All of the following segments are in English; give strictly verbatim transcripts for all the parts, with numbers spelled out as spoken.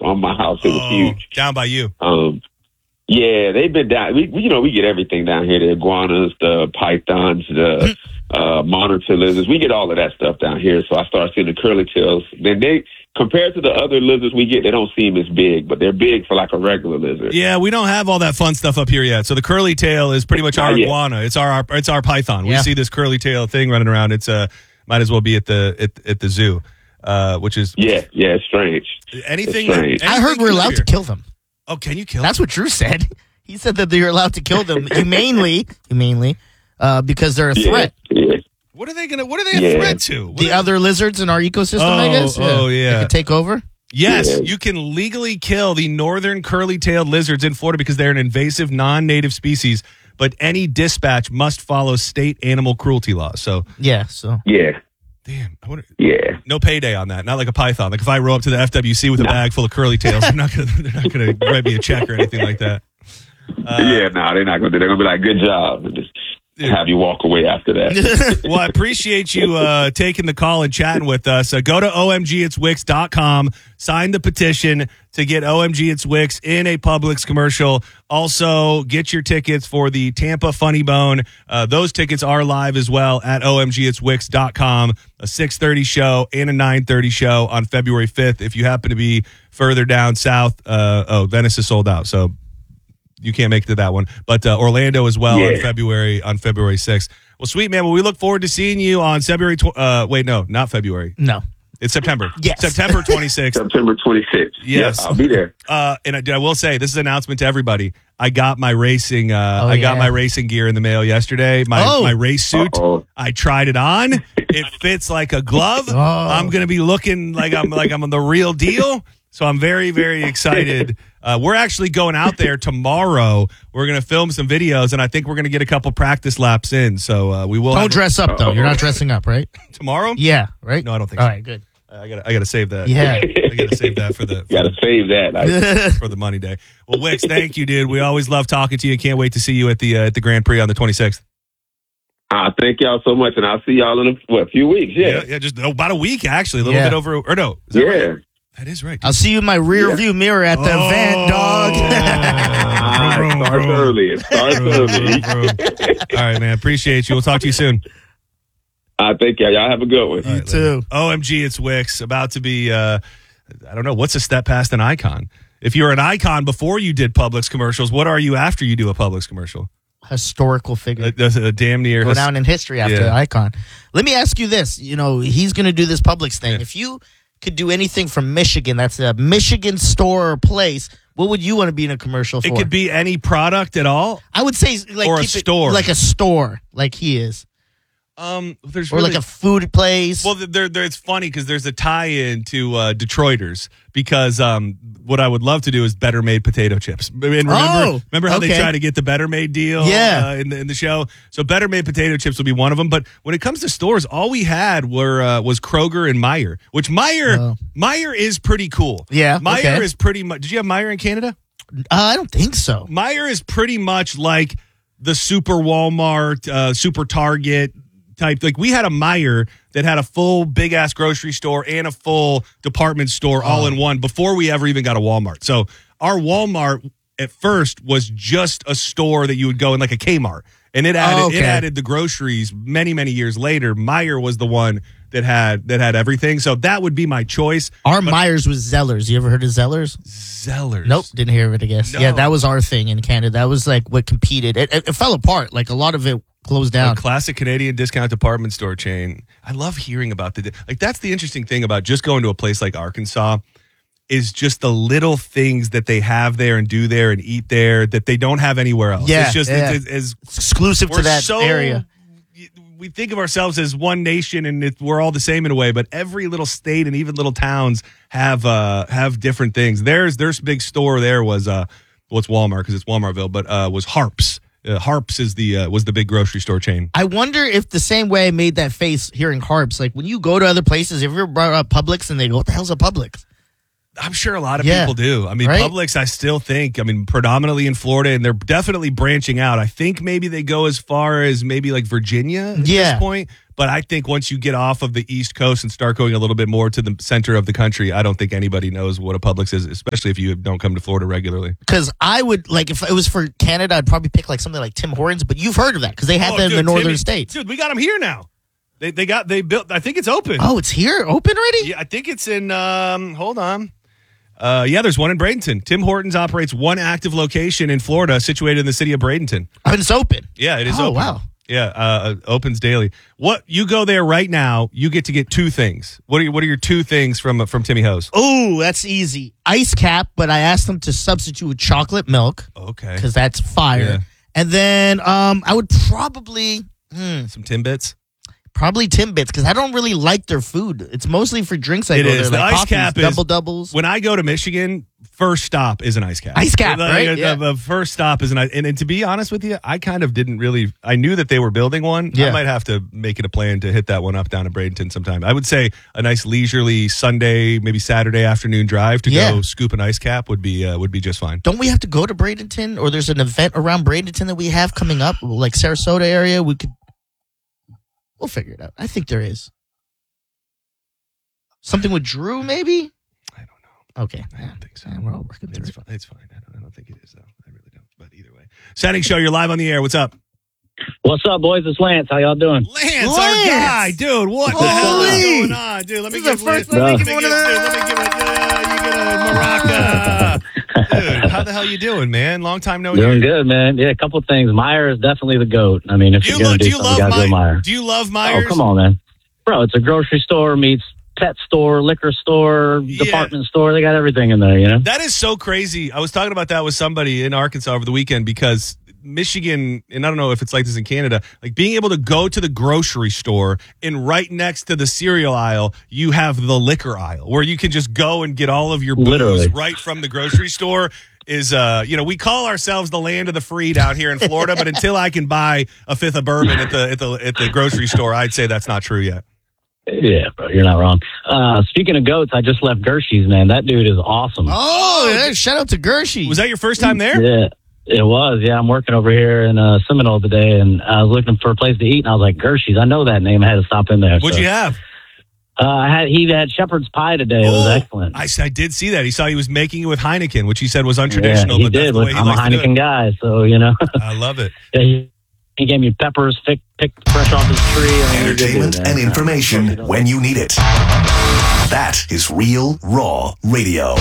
on my house. It was oh, huge. Down by you. Um, yeah, they've been down. We, we, you know, we get everything down here: the iguanas, the pythons, the uh, monitor lizards. We get all of that stuff down here. So I started seeing the curly tails. Then they, compared to the other lizards we get, they don't seem as big, but they're big for like a regular lizard. Yeah, we don't have all that fun stuff up here yet. So the curly tail is pretty much our Not iguana. yet. It's our, our it's our python. We Yeah. see this curly tail thing running around. It's uh might as well be at the at, at the zoo, uh, which is Yeah, yeah, it's strange. anything. It's strange. anything I heard we're good allowed here. to kill them. Oh, can you kill? That's them? what Drew said. He said that you're allowed to kill them humanely, humanely, uh, because they're a Yeah, threat. yeah. What are they gonna? What are they a Yeah. threat to? What The are- other lizards in our ecosystem, I Oh, guess. oh, yeah. They could take over. Yes, Yeah. you can legally kill the northern curly-tailed lizards in Florida because they're an invasive, non-native species. But any dispatch must follow state animal cruelty laws. So, Yeah. So Yeah, damn, I wonder, yeah. no payday on that. Not like a python. Like if I roll up to the F W C with a Nah. bag full of curly tails, they're not gonna they're not gonna write me a check or anything like that. Uh, yeah, no, they're not going to. They're going to be like, good job. And just have you walk away after that. Well, I appreciate you uh, taking the call and chatting with us. Uh, go to O M G It's Wix dot com, sign the petition to get O M G It's Wix in a Publix commercial. Also, get your tickets for the Tampa Funny Bone. Uh, those tickets are live as well at O M G It's Wix dot com. A six thirty show and a nine thirty show on February fifth. If you happen to be further down south, uh, oh, Venice is sold out, so you can't make it to that one. But uh, Orlando as well on Yeah. February on February sixth. Well, sweet, man. Well, we look forward to seeing you on February. Tw- uh, wait, no, not February. no. It's September. Yes. September twenty-sixth. September twenty-sixth. Yes. Yeah, I'll be there. Uh, and I, I will say, this is an announcement to everybody. I got my racing. Uh, Oh, I got yeah. my racing gear in the mail yesterday. My Oh. my race suit. Uh-oh. I tried it on. It fits like a glove. Oh. I'm gonna be looking like I'm like I'm the real deal. So I'm very very excited. Uh, we're actually going out there tomorrow. We're gonna film some videos, and I think we're gonna get a couple practice laps in. So uh, we will. Don't have- dress up though. You're not dressing up, right? tomorrow. Yeah. Right. No, I don't think All so. right. Good. I gotta I gotta save that. Yeah. I gotta save that for the. For Got to the save that. Like, for the money day. Well, Wix, thank you, dude. We always love talking to you. Can't wait to see you at the uh, at the Grand Prix on the twenty-sixth. uh, thank y'all so much, and I'll see y'all in a what, few weeks. Yeah. yeah, yeah, just oh, about a week actually, a little Yeah. bit over. Or no, is that Yeah. right? That is right. I'll see you in my rear Yeah. view mirror at the Oh. event, dog. Ah, Vroom, it starts vroom. early. It starts early. All right, man. Appreciate you. We'll talk to you soon. Uh, thank y'all. Y'all have a good one. All right, too. later. O M G, it's Wix. About to be, uh, I don't know, what's a step past an icon? If you're an icon before you did Publix commercials, what are you after you do a Publix commercial? Historical figure. Uh, That's a damn near. Go down in history after Yeah. Icon. Let me ask you this. You know, he's going to do this Publix thing. Yeah. If you could do anything from Michigan, that's a Michigan store or place, what would you want to be in a commercial for? It could be any product at all. I would say like Or a keep it store. like a store, like he is, Um, there's or really, like a food place. Well, there, there, it's funny because there's a tie-in to uh, Detroiters because um, what I would love to do is Better Made potato chips. And remember, Oh, remember how they okay. try to get the Better Made deal Yeah. uh, in, the, in the show? So Better Made potato chips will be one of them. But when it comes to stores, all we had were uh, was Kroger and Meijer, which Meijer, Oh. Meijer is pretty cool. Yeah, Meijer okay. is pretty much. Did you have Meijer in Canada? uh, I don't think so. Meijer is pretty much like the super Walmart, uh, super Target type. Like we had a Meijer that had a full big ass grocery store and a full department store all in one before we ever even got a Walmart. So our Walmart at first was just a store that you would go in like a Kmart, and it added Oh, okay. it added the groceries many many years later. Meijer was the one that had that had everything. So that would be my choice. Our Myers was Zellers. You ever heard of Zellers? Zellers. Nope, didn't hear of it, I guess. No. Yeah, that was our thing in Canada. That was like what competed. It, it, it fell apart. Like a lot of it closed A down. classic Canadian discount department store chain. I love hearing about the like. That's the interesting thing about just going to a place like Arkansas is just the little things that they have there and do there and eat there that they don't have anywhere else. Yeah, it's just yeah. it's, it's, It's exclusive we're to that so, area. We think of ourselves as one nation and it, we're all the same in a way, but every little state and even little towns have uh, have different things. There's there's big store there was uh, well, it's Walmart because it's Walmartville, but uh, was Harps. Uh, Harps is the uh, was the big grocery store chain. I wonder if the same way I made that face hearing Harps, like when you go to other places, have you ever brought up Publix and they go, what the hell's a Publix? I'm sure a lot of Yeah. people do. I mean, Right? Publix, I still think, I mean, predominantly in Florida, and they're definitely branching out. I think maybe they go as far as maybe like Virginia at Yeah. this point. But I think once you get off of the East Coast and start going a little bit more to the center of the country, I don't think anybody knows what a Publix is, especially if you don't come to Florida regularly. Because I would, like, if it was for Canada, I'd probably pick, like, something like Tim Hortons, but you've heard of that because they have Oh, that dude, in the northern Timmy- states. Dude, we got them here now. They they got, they built, I think it's open. Oh, it's here? Open already? Yeah, I think it's in, um, hold on. Uh, yeah, there's one in Bradenton. Tim Hortons operates one active location in Florida situated in the city of Bradenton. Oh, it's open. Yeah, it is Oh, open. wow. Yeah, uh, opens daily. What you go there right now, you get to get two things. What are your, what are your two things from from Timmy Ho's? Oh, that's easy. Ice cap, but I asked them to substitute with chocolate milk Okay, because that's fire. Yeah. And then um, I would probably hmm, some Timbits. probably Timbits because I don't really like their food. It's mostly for drinks. I It go is. there, The like ice coffees, cap is- double doubles. When I go to Michigan, first stop is an ice cap. Ice cap, Like, right? uh, Yeah. The first stop is an ice. And, and to be honest with you, I kind of didn't really. I knew that they were building one. Yeah. I might have to make it a plan to hit that one up down in Bradenton sometime. I would say a nice leisurely Sunday, maybe Saturday afternoon drive to Yeah. go scoop an ice cap would be uh, would be just fine. Don't we have to go to Bradenton, or there's an event around Bradenton that we have coming up, like Sarasota area? We could. We'll figure it out. I think there is something with Drew, maybe. I don't know. Okay, I don't think so. Yeah, we're all working through It's it. fine. It's fine. I don't, I don't think it is though. I really don't. But either way, Setting Show. You're live on the air. What's up? What's up, boys? It's Lance. How y'all doing? Lance, our Lance! guy, dude. What the hell is Holy! going on, dude? Let me This is give the first let me time give we me get give- one of dude, let me give it. Uh, you get a maraca, dude. How the hell you doing, man? Long time no Doing hear. good, man. Yeah, a couple things. Meyer is definitely the GOAT. I mean, if Do you're you, going lo- to do do you something, love you got to go Meyer? Meyer. Do you love Myers? Oh, come on, man. Bro, it's a grocery store meets pet store, liquor store, Yeah. department store. They got everything in there, you know? That is so crazy. I was talking about that with somebody in Arkansas over the weekend because Michigan, and I don't know if it's like this in Canada, like being able to go to the grocery store and right next to the cereal aisle, you have the liquor aisle where you can just go and get all of your booze Literally. right from the grocery store. Is uh you know, we call ourselves the land of the free down here in Florida, but until I can buy a fifth of bourbon at the at the at the grocery store, I'd say that's not true yet. Yeah, bro, you're not wrong. Uh, speaking of goats, I just left Gershie's, man. That dude is awesome. Oh, yeah, shout out to Gershie. Was that your first time there? Yeah, it was. Yeah, I'm working over here in uh, Seminole today, and I was looking for a place to eat, and I was like, Gershie's. I know that name. I had to stop in there. What'd so. you have? Uh, I had he had shepherd's pie today. It was Oh, excellent. I, I did see that. He saw he was making it with Heineken, which he said was untraditional, yeah, he but that's did. the way Look, he I'm a likes to do Heineken it. guy, so you know. I love it. Yeah, he, he gave me peppers picked picked fresh off his tree. I mean, he did Entertainment good, and man. information when you need it. That is Real Raw Radio.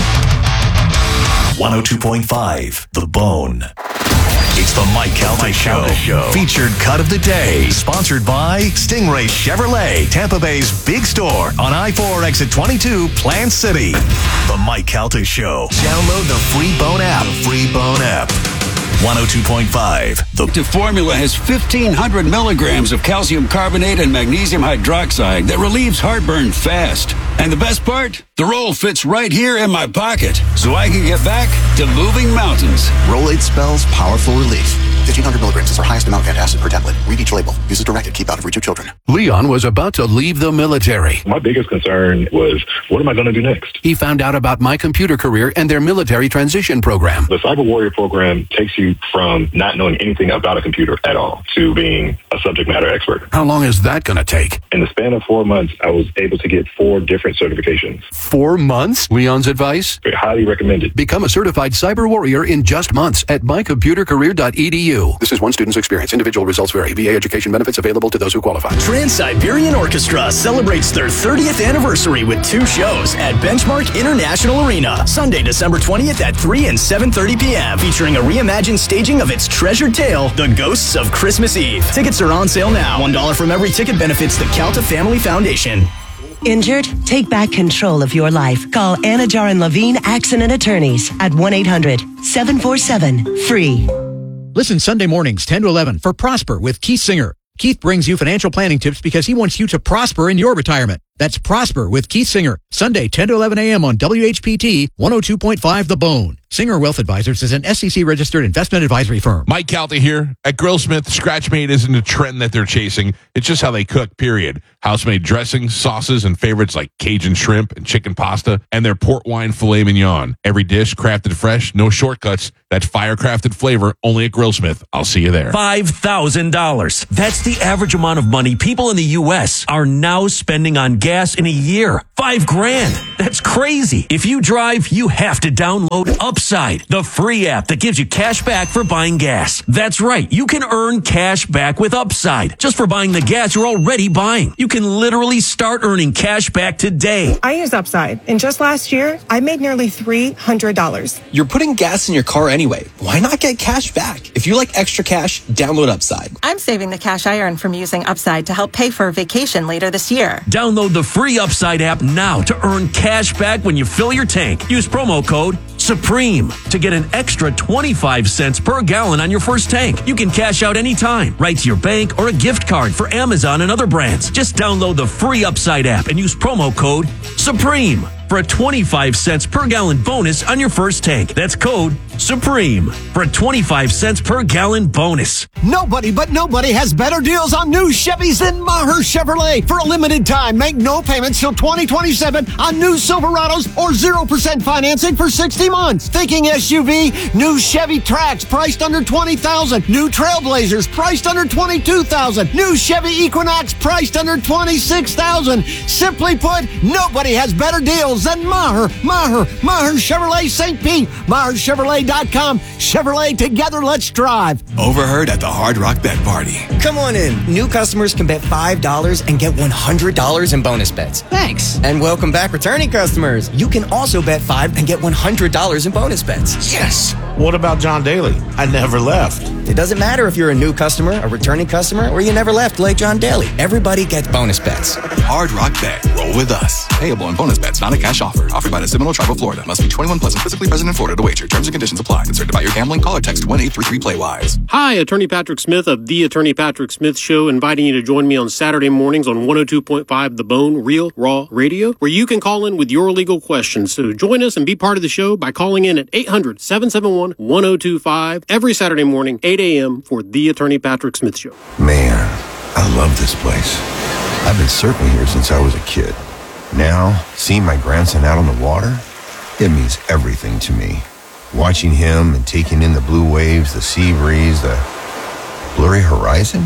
one oh two point five The Bone. It's the Mike Calta Show. Show. Featured cut of the day. Sponsored by Stingray Chevrolet, Tampa Bay's big store on I four exit twenty-two, Plant City. The Mike Calta Show. Download the free Bone app. The free Bone app. one oh two point five The The formula has fifteen hundred milligrams of calcium carbonate and magnesium hydroxide that relieves heartburn fast. And the best part? The roll fits right here in my pocket, so I can get back to moving mountains. Rolade spells powerful relief. fifteen hundred milligrams is our highest amount of antacid per tablet. Read each label. Use as directed. Keep out of reach of children. Leon was about to leave the military. My biggest concern was, what am I going to do next? He found out about My Computer Career and their military transition program. The Cyber Warrior program takes you from not knowing anything about a computer at all to being a subject matter expert. How long is that going to take? In the span of four months, I was able to get four different certifications. Four months? Leon's advice? I highly recommend it. Become a certified cyber warrior in just months at my computer career dot e d u. This is one student's experience. Individual results vary. V A education benefits available to those who qualify. Trans-Siberian Orchestra celebrates their thirtieth anniversary with two shows at Benchmark International Arena, Sunday, December twentieth at three and seven thirty p.m., featuring a reimagined staging of its treasured tale, The Ghosts of Christmas Eve. Tickets are on sale now. one dollar from every ticket benefits the Calta Family Foundation. Injured? Take back control of your life. Call Anajar and Levine Accident Attorneys at one eight hundred seven four seven free. Listen Sunday mornings, ten to eleven, for Prosper with Keith Singer. Keith brings you financial planning tips because he wants you to prosper in your retirement. That's Prosper with Keith Singer. Sunday, ten to eleven a.m. on W H P T one oh two point five The Bone. Singer Wealth Advisors is an S E C-registered investment advisory firm. Mike Calta here. At Grillsmith, Scratch-Made isn't a trend that they're chasing. It's just how they cook, period. House-made dressings, sauces, and favorites like Cajun shrimp and chicken pasta, and their port wine filet mignon. Every dish crafted fresh, no shortcuts. That fire-crafted flavor only at Grillsmith. I'll see you there. five thousand dollars. That's the average amount of money people in the U S are now spending on gas in a year. Five grand. That's crazy. If you drive, you have to download Upside, the free app that gives you cash back for buying gas. That's right. You can earn cash back with Upside just for buying the gas you're already buying. You can literally start earning cash back today. I use Upside, and just last year, I made nearly three hundred dollars. You're putting gas in your car anyway. Why not get cash back? If you like extra cash, download Upside. I'm saving the cash I earn from using Upside to help pay for a vacation later this year. Download the free Upside app now to earn cash back when you fill your tank. Use promo code SUPREME to get an extra twenty-five cents per gallon on your first tank. You can cash out anytime, right to your bank or a gift card for Amazon and other brands. Just download the free Upside app and use promo code SUPREME for a twenty-five cents per gallon bonus on your first tank. That's code SUPREME for a twenty-five cents per gallon bonus. Nobody but nobody has better deals on new Chevys than Maher Chevrolet. For a limited time, make no payments till twenty twenty-seven on new Silverados or zero percent financing for sixty months. Thinking S U V? New Chevy Trax priced under twenty thousand dollars. New Trailblazers priced under twenty-two thousand dollars. New Chevy Equinox priced under twenty-six thousand dollars. Simply put, nobody has better deals than Maher. Maher. Maher Chevrolet Saint Pete. Maher Chevrolet dot com. Chevrolet, together, let's drive. Overheard at the Hard Rock Bet Party. Come on in. New customers can bet five dollars and get one hundred dollars in bonus bets. Thanks. And welcome back, returning customers. You can also bet five and get one hundred dollars in bonus bets. Yes. What about John Daly? I never left. It doesn't matter if you're a new customer, a returning customer, or you never left like John Daly. Everybody gets bonus bets. Hard Rock Bet. Roll with us. Payable on bonus bets, not a cash offer. Offered by the Seminole Tribe of Florida. Must be twenty-one plus and physically present in Florida to wager. Terms and conditions apply. Concerned about your gambling? Call or text one eight three three play wise. Hi, Attorney Patrick Smith of The Attorney Patrick Smith Show, inviting you to join me on Saturday mornings on one oh two point five The Bone, Real Raw Radio, where you can call in with your legal questions. So join us and be part of the show by calling in at eight hundred, seven seven one, one oh two five every Saturday morning, eight a.m. for The Attorney Patrick Smith Show. Man, I love this place. I've been surfing here since I was a kid. Now, seeing my grandson out on the water, it means everything to me. Watching him and taking in the blue waves, the sea breeze, the blurry horizon.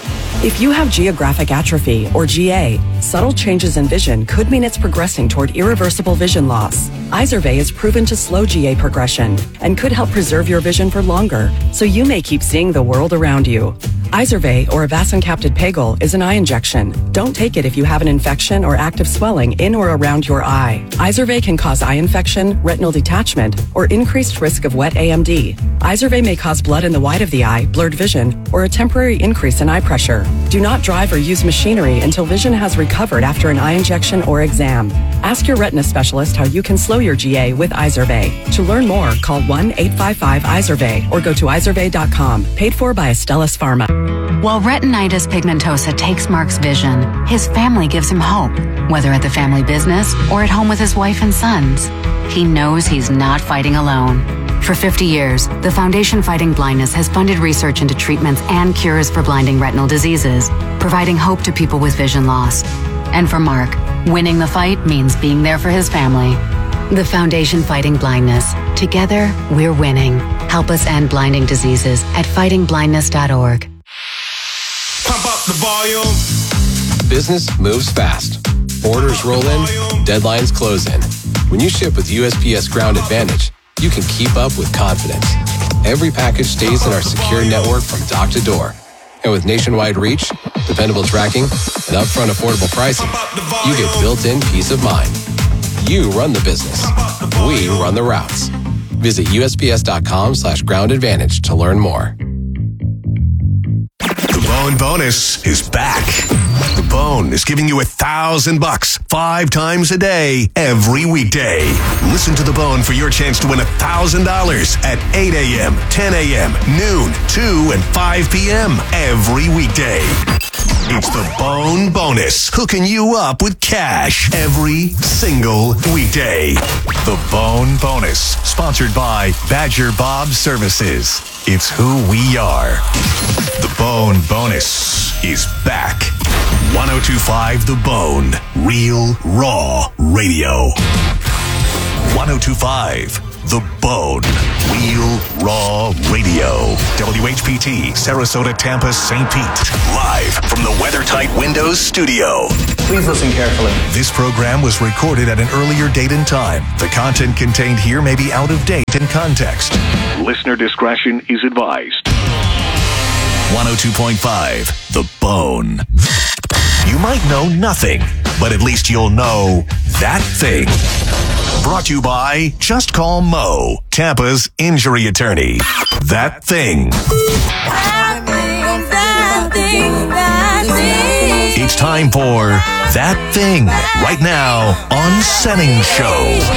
If you have geographic atrophy, or G A, subtle changes in vision could mean it's progressing toward irreversible vision loss. Izervay is proven to slow G A progression and could help preserve your vision for longer, so you may keep seeing the world around you. Izervay, or avacincaptad pegol, is an eye injection. Don't take it if you have an infection or active swelling in or around your eye. Izervay can cause eye infection, retinal detachment, or increased risk of wet A M D. Izervay may cause blood in the white of the eye, blurred vision, or a temporary increase in eye pressure. Do not drive or use machinery until vision has recovered after an eye injection or exam. Ask your retina specialist how you can slow your G A with Izervay. To learn more, call one eight five five Izervay or go to izervay dot com. Paid for by Astellas Pharma. While retinitis pigmentosa takes Mark's vision, his family gives him hope, whether at the family business or at home with his wife and sons. He knows he's not fighting alone. For fifty years, the Foundation Fighting Blindness has funded research into treatments and cures for blinding retinal diseases, providing hope to people with vision loss. And for Mark, winning the fight means being there for his family. The Foundation Fighting Blindness. Together, we're winning. Help us end blinding diseases at fighting blindness dot org. Pump up the volume. Business moves fast. Orders roll in, deadlines close in. When you ship with U S P S Ground Advantage, you can keep up with confidence. Every package stays in our secure network from dock to door. And with nationwide reach, dependable tracking, and upfront affordable pricing, you get built-in peace of mind. You run the business. We run the routes. Visit U S P S dot com slash ground advantage to learn more. The Bone Bonus is back. The Bone is giving you a thousand bucks five times a day, every weekday. Listen to The Bone for your chance to win a thousand dollars at eight a.m., ten a.m., noon, two, and five p.m. every weekday. It's The Bone Bonus, hooking you up with cash every single weekday. The Bone Bonus, sponsored by Badger Bob Services. It's who we are. The Bone Bonus is back. one oh two point five The Bone, Real Raw Radio. one oh two point five The Bone, Real Raw Radio. W H P T, Sarasota, Tampa, Saint Pete. Live from the WeatherTight Windows studio. Please listen carefully. This program was recorded at an earlier date and time. The content contained here may be out of date in context. Listener discretion is advised. one oh two point five The Bone. You might know nothing, but at least you'll know that thing. Brought to you by Just Call Mo, Tampa's injury attorney. That thing. That thing, that thing, that thing. It's time for That Thing right now on Senning Show.